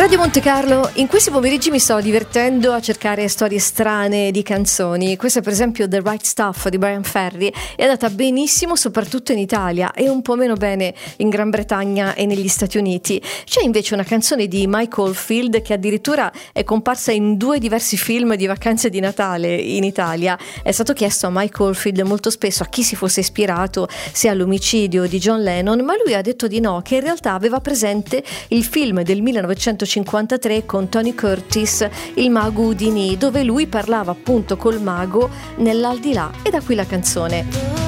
Radio Monte Carlo, in questi pomeriggi mi sto divertendo a cercare storie strane di canzoni. Questa per esempio The Right Stuff di Brian Ferry è andata benissimo soprattutto in Italia e un po' meno bene in Gran Bretagna e negli Stati Uniti. C'è invece una canzone di Mike Oldfield che addirittura è comparsa in 2 diversi film di vacanze di Natale in Italia. È stato chiesto a Mike Oldfield molto spesso a chi si fosse ispirato, se all'omicidio di John Lennon, ma lui ha detto di no, che in realtà aveva presente il film del 1953 con Tony Curtis, Il mago Houdini, dove lui parlava appunto col mago nell'aldilà, e da qui la canzone.